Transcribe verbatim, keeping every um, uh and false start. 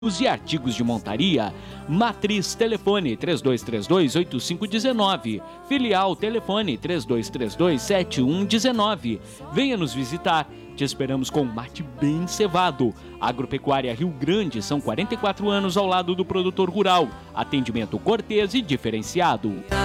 e artigos de montaria. Matriz, telefone três dois três dois, oito cinco um nove. Filial, telefone três dois três dois, sete um um nove. Venha nos visitar. Te esperamos com um mate bem cevado. Agropecuária Rio Grande, são quarenta e quatro anos ao lado do produtor rural. Atendimento cortês e diferenciado.